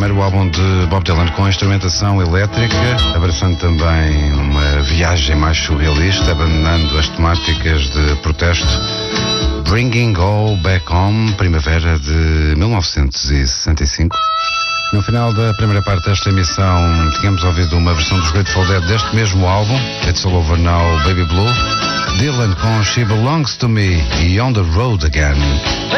primeiro álbum de Bob Dylan com instrumentação elétrica, abraçando também uma viagem mais surrealista, abandonando as temáticas de protesto. Bringing All Back Home, primavera de 1965. No final da primeira parte desta emissão, tínhamos ouvido uma versão dos Grateful Dead deste mesmo álbum, It's All Over Now, Baby Blue. Dylan com She Belongs to Me e On the Road Again.